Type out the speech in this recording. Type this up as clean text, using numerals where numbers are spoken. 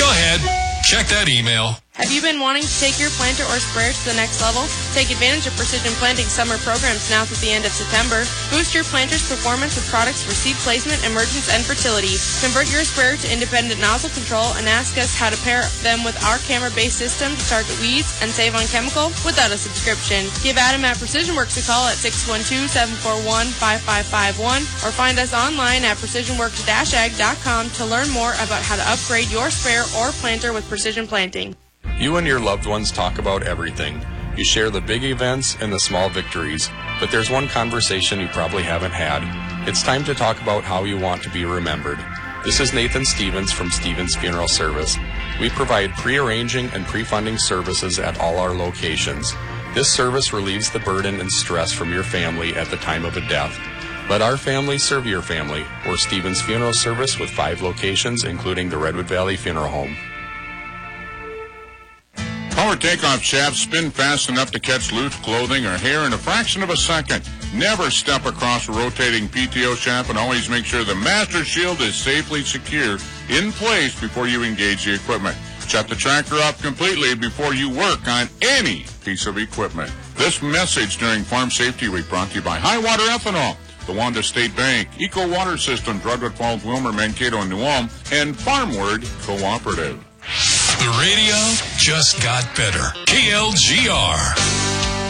Go ahead. Check that email. Have you been wanting to take your planter or sprayer to the next level? Take advantage of Precision Planting summer programs now through the end of September. Boost your planter's performance with products for seed placement, emergence, and fertility. Convert your sprayer to independent nozzle control and ask us how to pair them with our camera-based system to target weeds and save on chemical without a subscription. Give Adam at Precision Works a call at 612-741-5551 or find us online at precisionworks-ag.com to learn more about how to upgrade your sprayer or planter with Precision Planting. You and your loved ones talk about everything. You share the big events and the small victories, but there's one conversation you probably haven't had. It's time to talk about how you want to be remembered. This is Nathan Stevens from Stevens Funeral Service. We provide pre-arranging and pre-funding services at all our locations. This service relieves the burden and stress from your family at the time of a death. Let our family serve your family. We're Stevens Funeral Service with 5 locations, including the Redwood Valley Funeral Home. Power takeoff shafts spin fast enough to catch loose clothing or hair in a fraction of a second. Never step across a rotating PTO shaft and always make sure the master shield is safely secured in place before you engage the equipment. Shut the tractor off completely before you work on any piece of equipment. This message during Farm Safety Week brought to you by High Water Ethanol, the Wanda State Bank, Eco Water Systems, Redwood Falls, Wilmer, Mankato, and New Ulm, and Farmward Cooperative. The radio just got better. KLGR.